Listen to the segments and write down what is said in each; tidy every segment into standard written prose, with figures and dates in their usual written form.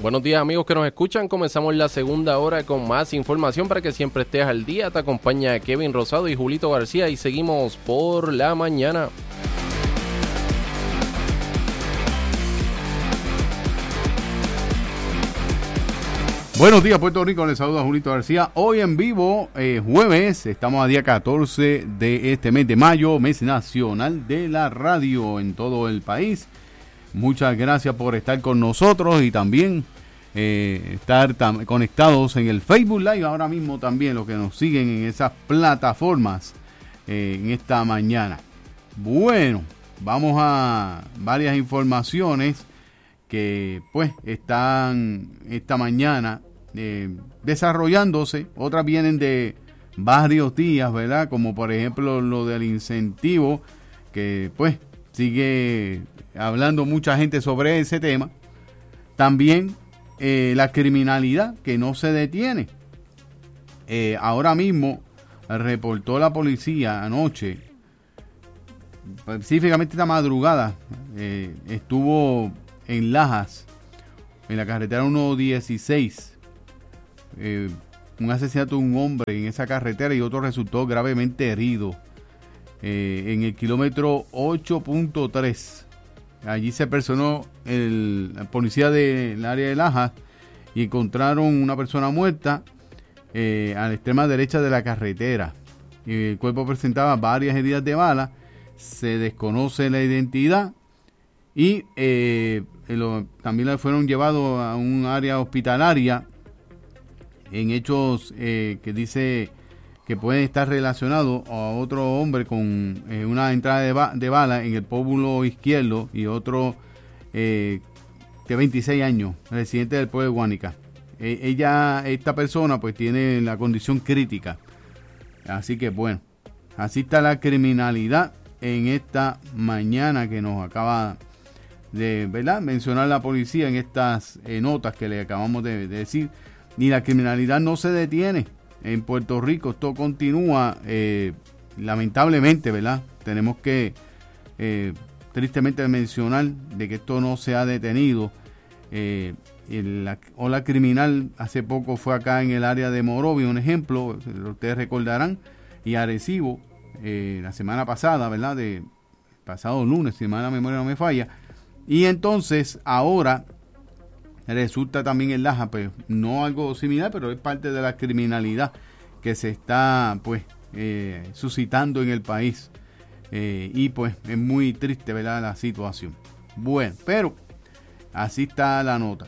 Buenos días amigos que nos escuchan, comenzamos la segunda hora con más información para que siempre estés al día. Te acompaña Kevin Rosado y Julito García y seguimos por la mañana. Buenos días Puerto Rico, les saluda Julito García. Hoy en vivo, jueves, estamos a día 14 de este mes de mayo, mes nacional de la radio en todo el país. Muchas gracias por estar con nosotros y también estar conectados en el Facebook Live ahora mismo también, los que nos siguen en esas plataformas en esta mañana. Bueno, vamos a varias informaciones que pues están esta mañana desarrollándose. Otras vienen de varios días, ¿verdad? Como por ejemplo lo del incentivo, que pues sigue hablando mucha gente sobre ese tema. También la criminalidad que no se detiene. Ahora mismo reportó la policía anoche, específicamente esta madrugada, estuvo en Lajas, en la carretera 116, un asesinato de un hombre en esa carretera y otro resultó gravemente herido en el kilómetro 8.3. Allí se personó la policía del área de Lajas y encontraron una persona muerta a la extrema derecha de la carretera. El cuerpo presentaba varias heridas de bala, se desconoce la identidad y también le fueron llevados a un área hospitalaria en hechos que dice que pueden estar relacionados a otro hombre con una entrada de bala en el pómulo izquierdo y otro de 26 años, residente del pueblo de Guánica. Esta persona pues tiene la condición crítica. Así que bueno, así está la criminalidad en esta mañana que nos acaba de, ¿verdad?, mencionar la policía en estas notas que le acabamos de decir. Ni la criminalidad no se detiene en Puerto Rico, esto continúa, lamentablemente, ¿verdad? Tenemos que tristemente mencionar de que esto no se ha detenido. La ola criminal hace poco fue acá en el área de Morovis, un ejemplo, ustedes recordarán, y Arecibo, la semana pasada, ¿verdad? Pasado lunes, si mal la memoria no me falla. Y entonces ahora resulta también en Laja, pues no algo similar, pero es parte de la criminalidad que se está pues suscitando en el país. Y pues es muy triste, ¿verdad?, la situación. Bueno, pero así está la nota.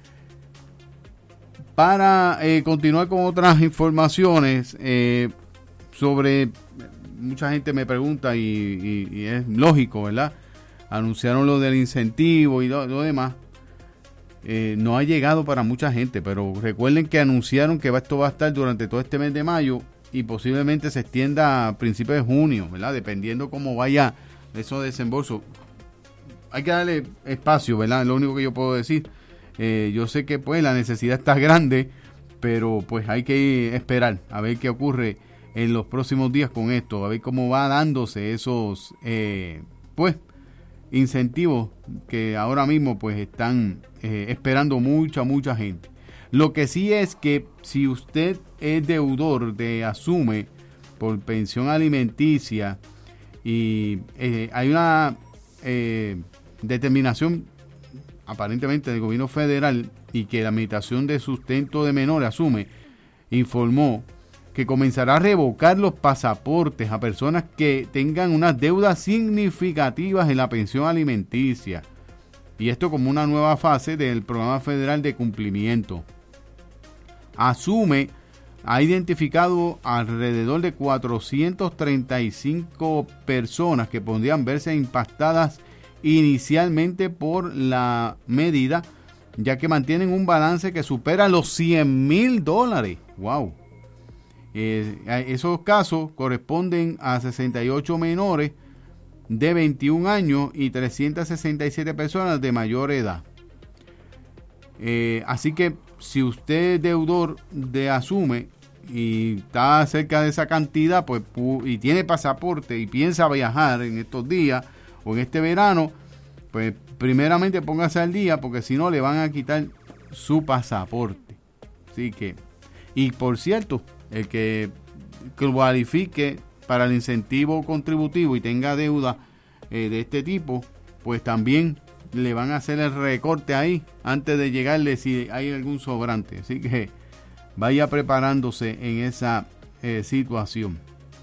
Para continuar con otras informaciones sobre, mucha gente me pregunta y es lógico, ¿verdad? Anunciaron lo del incentivo y lo demás. No ha llegado para mucha gente, pero recuerden que anunciaron que esto va a estar durante todo este mes de mayo y posiblemente se extienda a principios de junio, ¿verdad? Dependiendo cómo vaya esos desembolsos. Hay que darle espacio, ¿verdad? Es lo único que yo puedo decir. Yo sé que pues la necesidad está grande, pero pues hay que esperar a ver qué ocurre en los próximos días con esto, a ver cómo va dándose esos pues incentivos que ahora mismo pues están esperando mucha gente. Lo que sí es que si usted es deudor de Asume por pensión alimenticia y hay una determinación aparentemente del gobierno federal y que la Administración de Sustento de Menores Asume informó que comenzará a revocar los pasaportes a personas que tengan unas deudas significativas en la pensión alimenticia. Y esto como una nueva fase del Programa Federal de Cumplimiento. Asume ha identificado alrededor de 435 personas que podrían verse impactadas inicialmente por la medida, ya que mantienen un balance que supera los $100,000. ¡Wow! Esos casos corresponden a 68 menores de 21 años y 367 personas de mayor edad. Así que si usted es deudor de Asume y está cerca de esa cantidad, pues y tiene pasaporte y piensa viajar en estos días o en este verano, pues primeramente póngase al día, porque si no le van a quitar su pasaporte. Así que, y por cierto, el que cualifique para el incentivo contributivo y tenga deuda de este tipo, pues también le van a hacer el recorte ahí antes de llegarle si hay algún sobrante. Así que vaya preparándose en esa situación.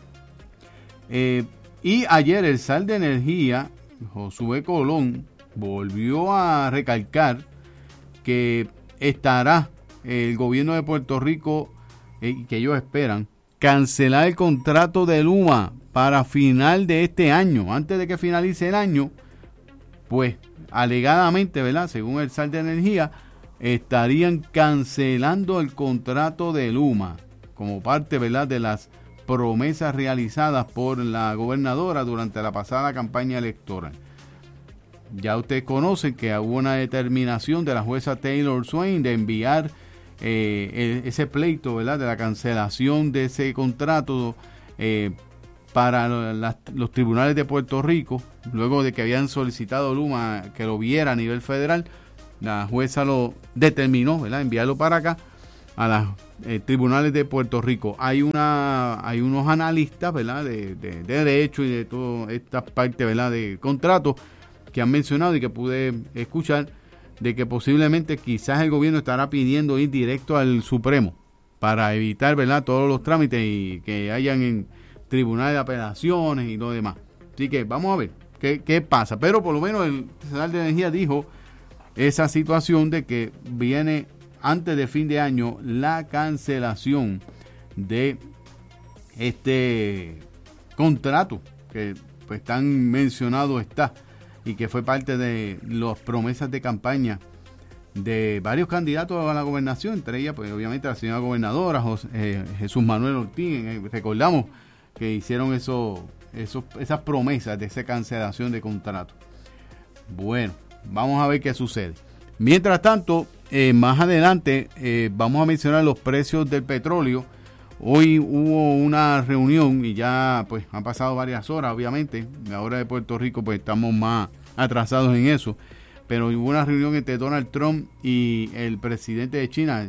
Y ayer el SAR de Energía, Josué Colón, volvió a recalcar que estará el gobierno de Puerto Rico, que ellos esperan, cancelar el contrato de Luma para final de este año. Antes de que finalice el año, pues alegadamente, ¿verdad?, según el SAR de Energía, estarían cancelando el contrato de Luma como parte, ¿verdad?, de las promesas realizadas por la gobernadora durante la pasada campaña electoral. Ya ustedes conocen que hubo una determinación de la jueza Taylor Swain de enviar ese pleito, ¿verdad?, de la cancelación de ese contrato para los tribunales de Puerto Rico, luego de que habían solicitado Luma que lo viera a nivel federal. La jueza lo determinó, ¿verdad?, enviarlo para acá a los tribunales de Puerto Rico. Hay unos analistas, ¿verdad?, de derecho y de toda esta parte, ¿verdad?, de contratos que han mencionado y que pude escuchar, de que posiblemente quizás el gobierno estará pidiendo ir directo al Supremo para evitar, ¿verdad?, todos los trámites y que hayan en tribunales de apelaciones y lo demás. Así que vamos a ver qué pasa. Pero por lo menos el SAR de Energía dijo esa situación de que viene antes de fin de año la cancelación de este contrato que pues tan mencionado está y que fue parte de las promesas de campaña de varios candidatos a la gobernación, entre ellas pues obviamente la señora gobernadora Jesús Manuel Ortiz. Recordamos que hicieron esas promesas de esa cancelación de contrato. Bueno, vamos a ver qué sucede. Mientras tanto, más adelante vamos a mencionar los precios del petróleo. Hoy hubo una reunión y ya pues han pasado varias horas, obviamente. La hora de Puerto Rico pues estamos más atrasados en eso. Pero hubo una reunión entre Donald Trump y el presidente de China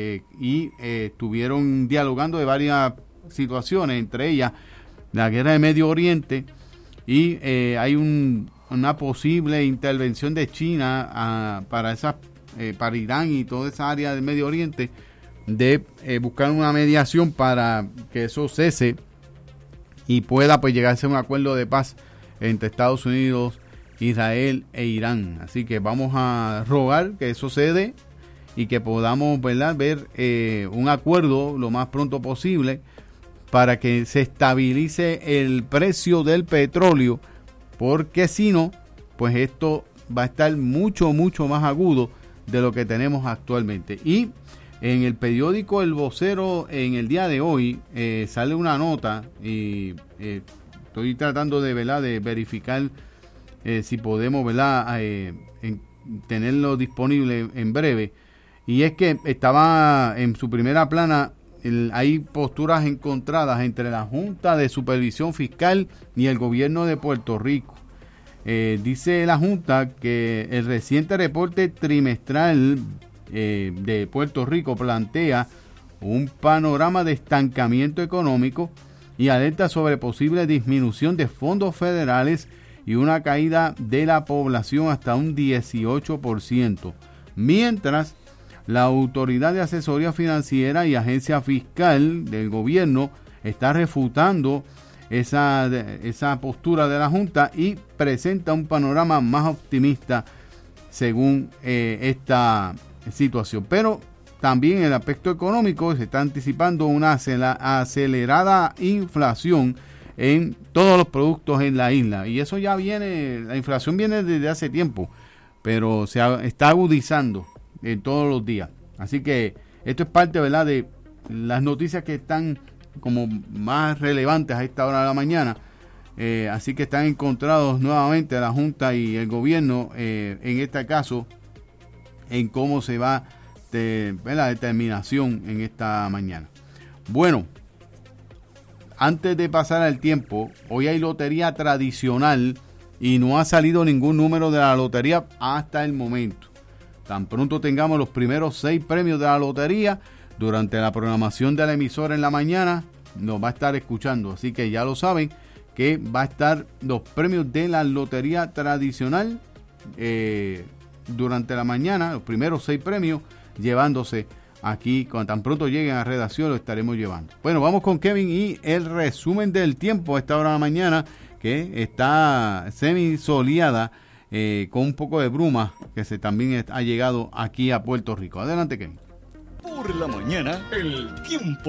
y estuvieron dialogando de varias situaciones, entre ellas la guerra de Medio Oriente y hay una posible intervención de China para Irán y toda esa área del Medio Oriente, de buscar una mediación para que eso cese y pueda pues llegarse a un acuerdo de paz entre Estados Unidos, Israel e Irán. Así que vamos a rogar que eso cede y que podamos, ¿verdad?, ver un acuerdo lo más pronto posible para que se estabilice el precio del petróleo, porque si no, pues esto va a estar mucho más agudo de lo que tenemos actualmente. Y en el periódico El Vocero, en el día de hoy, sale una nota y estoy tratando de, ¿verdad?, de verificar si podemos, ¿verdad?, tenerlo disponible en breve. Y es que estaba en su primera plana, hay posturas encontradas entre la Junta de Supervisión Fiscal y el gobierno de Puerto Rico. Dice la Junta que el reciente reporte trimestral de Puerto Rico plantea un panorama de estancamiento económico y alerta sobre posible disminución de fondos federales y una caída de la población hasta un 18%, mientras la Autoridad de Asesoría Financiera y Agencia Fiscal del gobierno está refutando esa postura de la Junta y presenta un panorama más optimista según esta situación. Pero también en el aspecto económico se está anticipando una acelerada inflación en todos los productos en la isla, y eso ya viene, la inflación viene desde hace tiempo, pero está agudizando en todos los días. Así que esto es parte, ¿verdad?, de las noticias que están como más relevantes a esta hora de la mañana. Así que están encontrados nuevamente la Junta y el gobierno, en este caso, en cómo se va la determinación en esta mañana. Bueno, antes de pasar al tiempo, hoy hay lotería tradicional y no ha salido ningún número de la lotería hasta el momento. Tan pronto tengamos los primeros 6 premios de la lotería, durante la programación de la emisora en la mañana, nos va a estar escuchando. Así que ya lo saben, que va a estar los premios de la lotería tradicional durante la mañana, los primeros 6 premios, llevándose aquí. Cuando tan pronto lleguen a redacción, lo estaremos llevando. Bueno, vamos con Kevin y el resumen del tiempo a esta hora de la mañana, que está semi-soleada, con un poco de bruma que también ha llegado aquí a Puerto Rico. Adelante, Kevin. Por la mañana, el tiempo.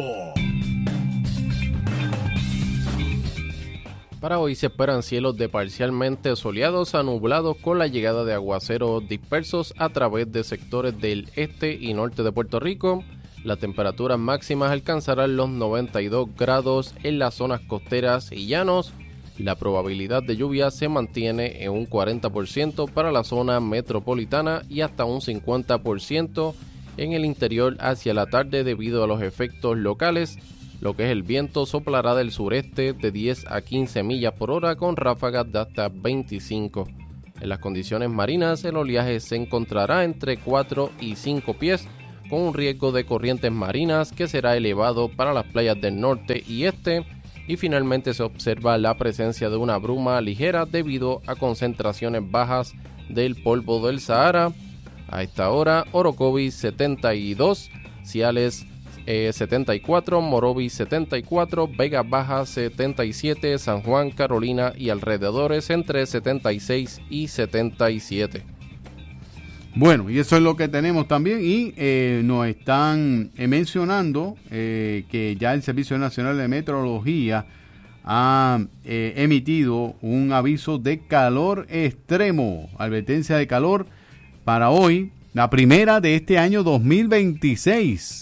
Para hoy se esperan cielos de parcialmente soleados a nublados con la llegada de aguaceros dispersos a través de sectores del este y norte de Puerto Rico. Las temperaturas máximas alcanzarán los 92 grados en las zonas costeras y llanos. La probabilidad de lluvia se mantiene en un 40% para la zona metropolitana y hasta un 50% en el interior hacia la tarde debido a los efectos locales. Lo que es el viento soplará del sureste de 10 a 15 millas por hora con ráfagas de hasta 25. En las condiciones marinas, el oleaje se encontrará entre 4 y 5 pies, con un riesgo de corrientes marinas que será elevado para las playas del norte y este. Y finalmente se observa la presencia de una bruma ligera debido a concentraciones bajas del polvo del Sahara. A esta hora, Orocovis 72, Ciales 74, Morovis 74, Vega Baja 77, San Juan, Carolina y alrededores entre 76 y 77. Bueno, y eso es lo que tenemos también, y nos están mencionando que ya el Servicio Nacional de Meteorología ha emitido un aviso de calor extremo, advertencia de calor para hoy, la primera de este año 2026.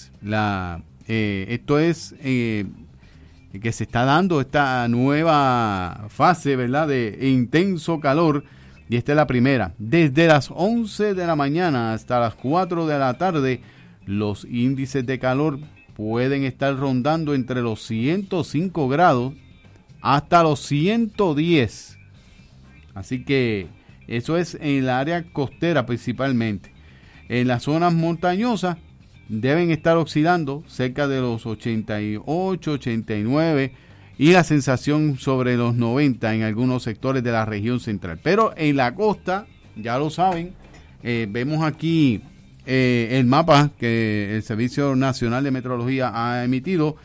Esto es que se está dando esta nueva fase, ¿verdad?, de intenso calor, y esta es la primera. Desde las 11 de la mañana hasta las 4 de la tarde, los índices de calor pueden estar rondando entre los 105 grados hasta los 110. Así que eso es en el área costera principalmente. En las zonas montañosas deben estar oscilando cerca de los 88, 89 y la sensación sobre los 90 en algunos sectores de la región central. Pero en la costa, ya lo saben, vemos aquí el mapa que el Servicio Nacional de Meteorología ha emitido,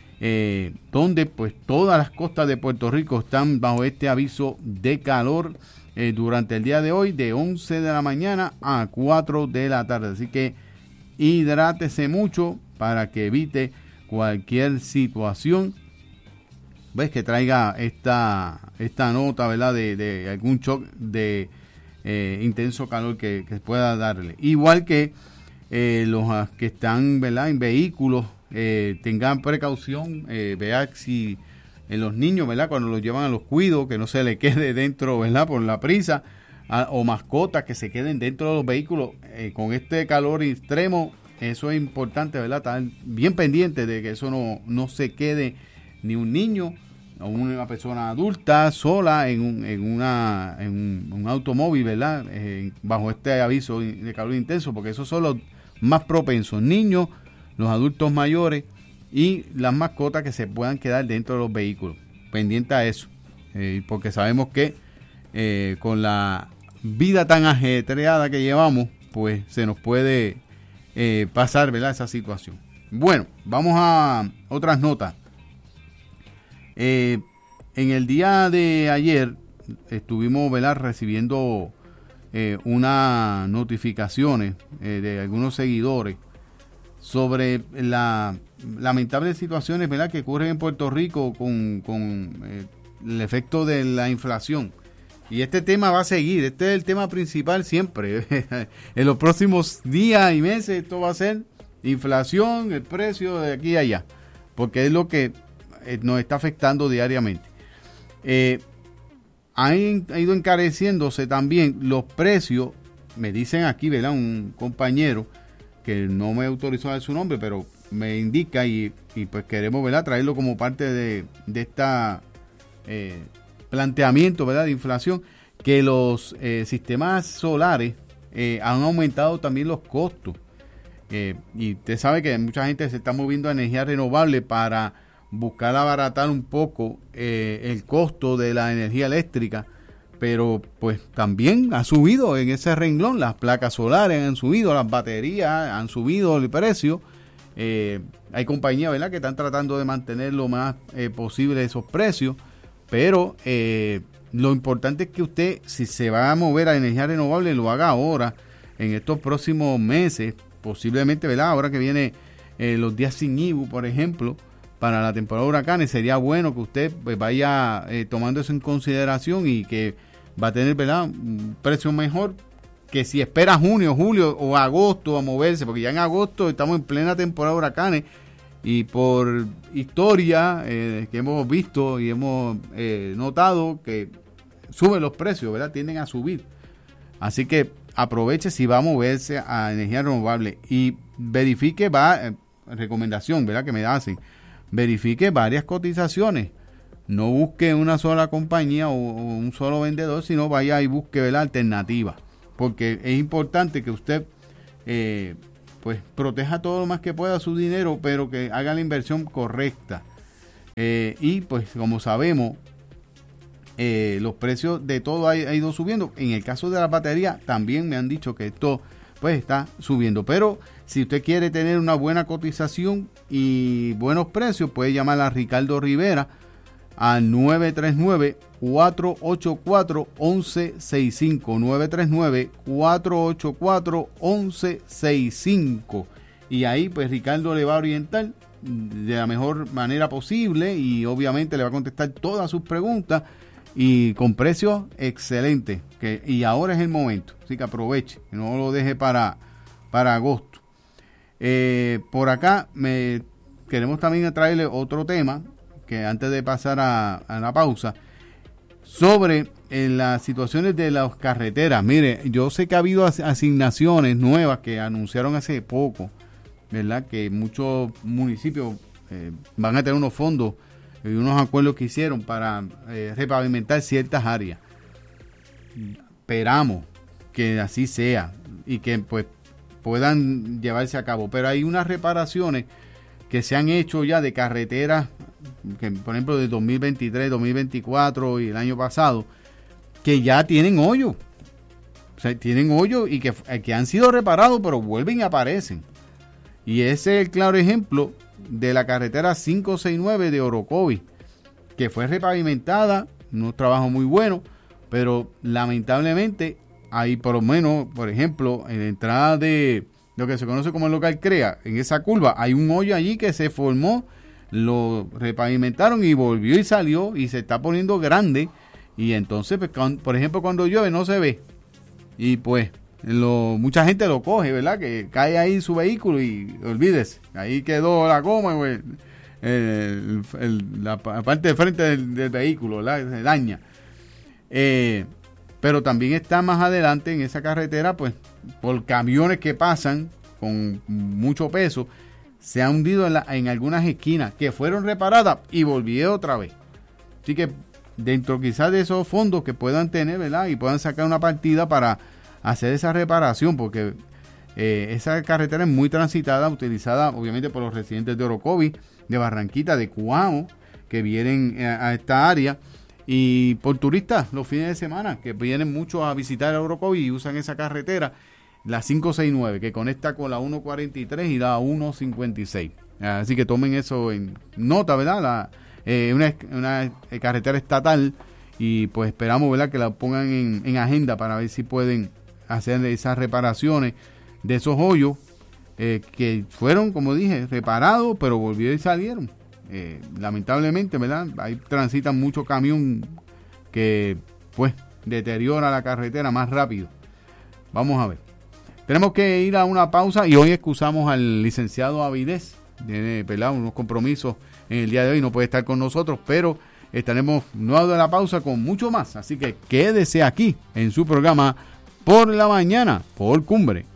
donde pues todas las costas de Puerto Rico están bajo este aviso de calor durante el día de hoy, de 11 de la mañana a 4 de la tarde. Así que hidrátese mucho para que evite cualquier situación, ves, que traiga esta nota, ¿verdad?, de algún shock de intenso calor que pueda darle. Igual que los que están, ¿verdad?, en vehículos, tengan precaución, vean si en los niños, ¿verdad?, cuando los llevan a los cuidos, que no se le quede dentro, ¿verdad?, por la prisa, o mascotas que se queden dentro de los vehículos con este calor extremo. Eso es importante, ¿verdad?, estar bien pendiente de que eso no se quede ni un niño o una persona adulta sola en un automóvil, ¿verdad?, bajo este aviso de calor intenso, porque esos son los más propensos: niños, los adultos mayores y las mascotas que se puedan quedar dentro de los vehículos. Pendiente a eso, porque sabemos que con la vida tan ajetreada que llevamos, pues se nos puede pasar, ¿verdad?, esa situación. Bueno, vamos a otras notas. En el día de ayer estuvimos, ¿verdad?, recibiendo unas notificaciones de algunos seguidores sobre las lamentables situaciones, ¿verdad?, que ocurren en Puerto Rico con el efecto de la inflación. Y este tema va a seguir, este es el tema principal siempre. En los próximos días y meses esto va a ser inflación, el precio de aquí y allá, porque es lo que nos está afectando diariamente. Ha ido encareciéndose también los precios, me dicen aquí, ¿verdad?, un compañero que no me autorizó a dar su nombre, pero me indica y pues queremos, ¿verdad?, traerlo como parte de esta planteamiento, ¿verdad?, de inflación, que los sistemas solares han aumentado también los costos. Y usted sabe que mucha gente se está moviendo a energía renovable para buscar abaratar un poco el costo de la energía eléctrica, pero pues también ha subido en ese renglón. Las placas solares han subido, las baterías han subido el precio. Hay compañías, ¿verdad?, que están tratando de mantener lo más posible esos precios, pero lo importante es que usted, si se va a mover a energía renovable, lo haga ahora, en estos próximos meses, posiblemente, ¿verdad?, ahora que viene los días sin IBU, por ejemplo, para la temporada de huracanes, sería bueno que usted pues vaya tomando eso en consideración, y que va a tener, ¿verdad?, un precio mejor que si espera junio, julio o agosto a moverse, porque ya en agosto estamos en plena temporada de huracanes, y por historia que hemos visto y hemos notado que suben los precios, ¿verdad?, tienden a subir. Así que aproveche si va a moverse a energía renovable y verifique, recomendación, ¿verdad?, que me hacen, verifique varias cotizaciones. No busque una sola compañía o un solo vendedor, sino vaya y busque, ¿verdad?, alternativas, porque es importante que usted pues proteja todo lo más que pueda su dinero, pero que haga la inversión correcta. Y pues como sabemos, los precios de todo ha ido subiendo. En el caso de la batería también me han dicho que esto pues está subiendo, pero si usted quiere tener una buena cotización y buenos precios, puede llamar a Ricardo Rivera al 939-484-1165, 939-484-1165, y ahí pues Ricardo le va a orientar de la mejor manera posible, y obviamente le va a contestar todas sus preguntas y con precios excelentes, y ahora es el momento, así que aproveche, no lo deje para agosto. Por acá queremos también traerle otro tema, que antes de pasar a la pausa, sobre las situaciones de las carreteras. Mire, yo sé que ha habido asignaciones nuevas que anunciaron hace poco, ¿verdad?, que muchos municipios van a tener unos fondos y unos acuerdos que hicieron para repavimentar ciertas áreas. Esperamos que así sea y que pues puedan llevarse a cabo, pero hay unas reparaciones que se han hecho ya de carreteras, que por ejemplo de 2023, 2024 y el año pasado, que ya tienen hoyo. O sea, tienen hoyo y que han sido reparados, pero vuelven y aparecen. Y ese es el claro ejemplo de la carretera 569 de Orocovis, que fue repavimentada, un trabajo muy bueno, pero lamentablemente hay, por lo menos, por ejemplo, en la entrada de lo que se conoce como el local CREA, en esa curva hay un hoyo allí que se formó, lo repavimentaron y volvió y salió y se está poniendo grande, y entonces pues, por ejemplo, cuando llueve no se ve, y pues mucha gente lo coge, ¿verdad?, que cae ahí su vehículo y olvídese, ahí quedó la goma, pues, la parte de frente del vehículo, ¿verdad?, se daña. Pero también está más adelante en esa carretera, pues por camiones que pasan con mucho peso, se ha hundido en algunas esquinas que fueron reparadas y volvió otra vez. Así que dentro quizás de esos fondos que puedan tener, ¿verdad?, y puedan sacar una partida para hacer esa reparación, porque esa carretera es muy transitada, utilizada obviamente por los residentes de Orocovis, de Barranquita, de Cuamo, que vienen a esta área, y por turistas los fines de semana, que vienen muchos a visitar Orocovis y usan esa carretera, la 569, que conecta con la 143 y la 156. Así que tomen eso en nota, ¿verdad? Una carretera estatal, y pues esperamos, ¿verdad?, que la pongan en agenda para ver si pueden hacer esas reparaciones de esos hoyos que fueron, como dije, reparados, pero volvieron y salieron. Lamentablemente, ¿verdad?, ahí transitan mucho camión que pues deteriora la carretera más rápido. Vamos a ver. Tenemos que ir a una pausa, y hoy excusamos al licenciado Avidez. Tiene, ¿verdad?, unos compromisos en el día de hoy, no puede estar con nosotros, pero estaremos luego de la pausa con mucho más. Así que quédese aquí en su programa Por la Mañana por Cumbre.